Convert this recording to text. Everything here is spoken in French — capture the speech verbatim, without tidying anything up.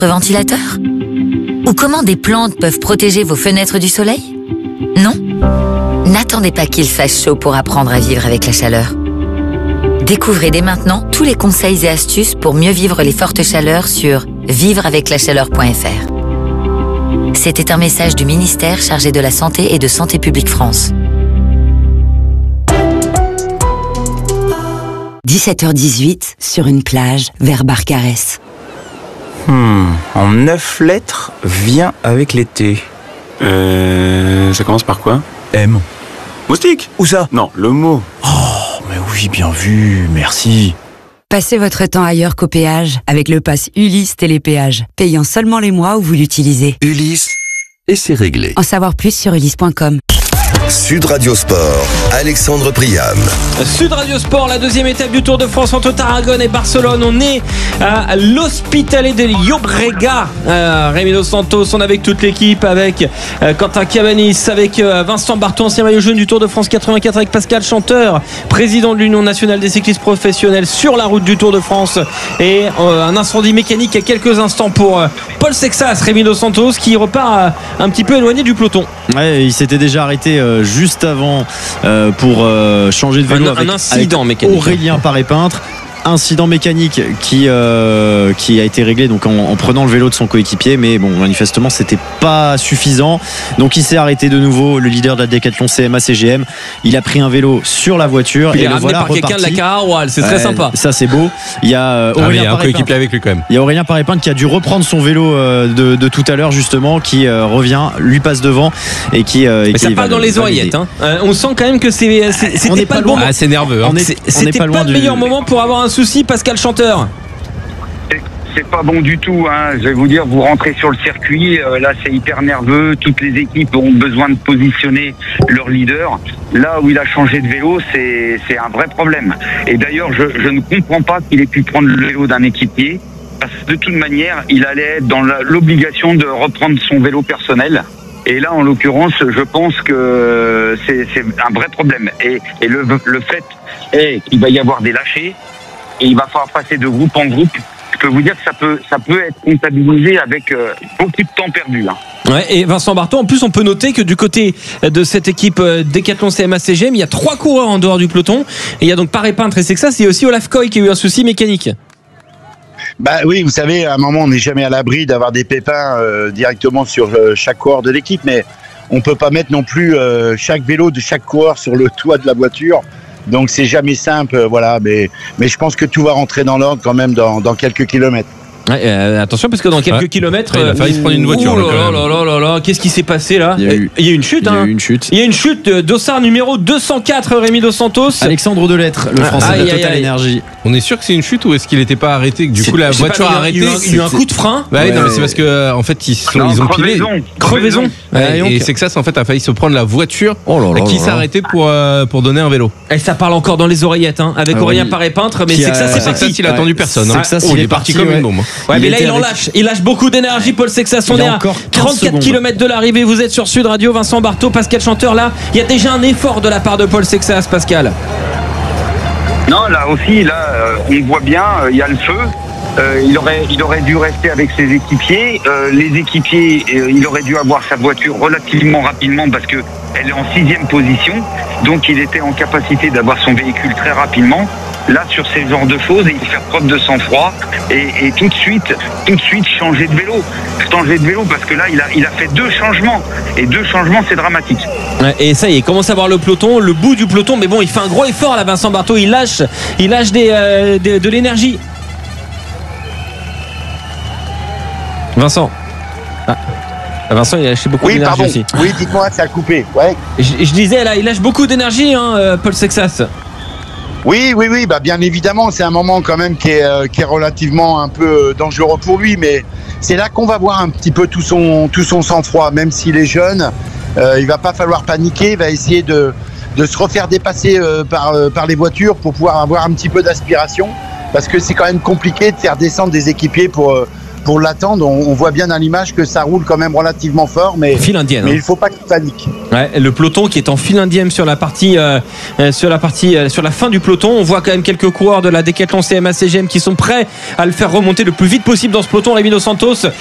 ventilateur ? Ou comment des plantes peuvent protéger vos fenêtres du soleil ? Non ? N'attendez pas qu'il fasse chaud pour apprendre à vivre avec la chaleur. Découvrez dès maintenant tous les conseils et astuces pour mieux vivre les fortes chaleurs sur vivre avec la chaleur point f r. C'était un message du ministère chargé de la Santé et de Santé publique France. dix-sept heures dix-huit, sur une plage, vers Barcarès. Hmm, en neuf lettres, vient avec l'été. Euh... Ça commence par quoi ? M. Moustique ? Où ça ? Non, le mot. Oh, mais oui, bien vu, merci. Passez votre temps ailleurs qu'au péage avec le pass Ulysse Télépéage, payant seulement les mois où vous l'utilisez. Ulysse, et c'est réglé. En savoir plus sur ulysse point com. Sud Radio Sport, Alexandre Priam. Sud Radio Sport, la deuxième étape du Tour de France entre Tarragone et Barcelone. On est à l'Hospitalet de Llobregat. Euh, Rémi Dos Santos, on est avec toute l'équipe, avec euh, Quentin Cabanis, avec euh, Vincent Barthaud, ancien maillot jaune du Tour de France quatre-vingt-quatre, avec Pascal Chanteur, président de l'Union nationale des cyclistes professionnels sur la route du Tour de France. Et euh, un incendie mécanique à quelques instants pour euh, Paul Sexas, Rémi Dos Santos, qui repart euh, un petit peu éloigné du peloton. Ouais, il s'était déjà arrêté euh, juste avant euh, pour euh, changer de vélo un, avec, un incident avec mécanique. Aurélien Paré-Peintre. Incident mécanique qui euh, qui a été réglé donc en, en prenant le vélo de son coéquipier, mais bon, manifestement c'était pas suffisant, donc il s'est arrêté de nouveau. Le leader de la Décathlon C M A C G M, il a pris un vélo sur la voiture. Il et est le ramené voilà par quelqu'un de la Cararoile, c'est très euh, sympa. Ça c'est beau. Il y a euh, ah, Aurélien il y a un coéquipier avec lui quand même. Il y a Aurélien Paré-Peintre qui a dû reprendre son vélo euh, de, de tout à l'heure justement, qui euh, revient, lui passe devant et qui. Euh, et mais qui ça parle dans les oreillettes. Hein. Euh, on sent quand même que c'est, c'est, c'était on est pas, pas le bon. Ah, c'est nerveux. Hein. On est, C'est, on c'était pas, pas, loin le du... meilleur moment pour avoir un souci, Pascal Chanteur. C'est, c'est pas bon du tout, hein. Je vais vous dire, vous rentrez sur le circuit, euh, là c'est hyper nerveux, toutes les équipes ont besoin de positionner leur leader. Là où il a changé de vélo, c'est, c'est un vrai problème. Et d'ailleurs, je, je ne comprends pas qu'il ait pu prendre le vélo d'un équipier, parce que de toute manière, il allait être dans la, l'obligation de reprendre son vélo personnel. Et là, en l'occurrence, je pense que c'est, c'est un vrai problème. Et, et le, le fait est qu'il va y avoir des lâchers, et il va falloir passer de groupe en groupe. Je peux vous dire que ça peut, ça peut être comptabilisé avec euh, beaucoup de temps perdu. Hein. Ouais, et Vincent Barthaud, en plus, on peut noter que du côté de cette équipe Décathlon C M A C G M, il y a trois coureurs en dehors du peloton. Et il y a donc Paré-Peintre et Sexas, et aussi Olaf Koy qui a eu un souci mécanique. Bah oui, vous savez, à un moment, on n'est jamais à l'abri d'avoir des pépins euh, directement sur euh, chaque coureur de l'équipe, mais on peut pas mettre non plus euh, chaque vélo de chaque coureur sur le toit de la voiture. Donc c'est jamais simple, euh, voilà, mais, mais je pense que tout va rentrer dans l'ordre quand même dans, dans quelques kilomètres. Ouais, euh, attention parce que dans quelques ouais. kilomètres, ouais, il a failli euh, se prendre une voiture. Oh là là là là là, qu'est-ce qui s'est passé là ? Il y a eu, il y a eu une chute. Il y a hein. eu une chute. Il y a une chute. Dossard numéro deux cent quatre, Rémi Dos Santos. Alexandre Delettre, le Français ah, de aïe, Total aïe, Énergie. On est sûr que c'est une chute ou est-ce qu'il n'était pas arrêté, que du coup la voiture pas, a arrêté? Il y a eu un, il y a eu un coup de frein. Bah ouais, non, mais c'est parce que en fait ils, sont, non, ils ont crevaison, pilé. Crevaison. Ouais, et et Sexas en fait a failli se prendre la voiture oh là là qui là s'est là. arrêtée pour euh, pour donner un vélo. Et ça parle encore dans les oreillettes, hein, avec ah, Aurélien oui. Paré-Peintre, mais Qui Sexas a- c'est Sexas parti. il a attendu personne. Ouais. Hein. Sexas, Oh, il il est est parti parti, comme ouais. une bombe. Ouais, Il mais là était il en avec- lâche, il lâche beaucoup d'énergie, Paul Sexas. On Il y est a à encore quinze trente-quatre secondes. kilomètres de l'arrivée. Vous êtes sur Sud Radio, Vincent Barthaud, Pascal Chanteur. Là, il y a déjà un effort de la part de Paul Sexas, Pascal. Non, là aussi, là, euh, on voit bien, il euh, y a le feu. Euh, il aurait, il aurait dû rester avec ses équipiers. Euh, les équipiers, euh, il aurait dû avoir sa voiture relativement rapidement parce que elle est en sixième position. Donc, il était en capacité d'avoir son véhicule très rapidement. Là, sur ces genres de choses, il faut faire preuve de sang-froid et, et tout de suite, tout de suite changer de vélo, changer de vélo parce que là, il a, il a fait deux changements et deux changements, c'est dramatique. Ouais, et ça y est, il commence à voir le peloton, le bout du peloton. Mais bon, il fait un gros effort là, Vincent Barthaud. Il lâche, il lâche des, euh, de, de l'énergie. Vincent. Ah. Vincent, il a lâché beaucoup Oui, d'énergie pardon. aussi. Oui, dites-moi, ça a coupé. Ouais. Je, je disais là, il lâche beaucoup d'énergie, hein, euh, Paul Sexas. Oui, oui, oui, bah bien évidemment, c'est un moment quand même qui est, euh, qui est relativement un peu euh, dangereux pour lui, mais c'est là qu'on va voir un petit peu tout son, tout son sang-froid, même s'il est jeune, euh, il va pas falloir paniquer, il va essayer de, de se refaire dépasser euh, par, euh, par les voitures pour pouvoir avoir un petit peu d'aspiration, parce que c'est quand même compliqué de faire descendre des équipiers pour, euh, pour l'attendre. On, on voit bien à l'image que ça roule quand même relativement fort, mais, file indienne, mais hein. il faut pas qu'il panique. Ouais, le peloton qui est en file indienne sur la partie, euh, sur la partie, euh, sur la fin du peloton. On voit quand même quelques coureurs de la Decathlon C M A C G M qui sont prêts à le faire remonter le plus vite possible dans ce peloton. Rémi Dos Santos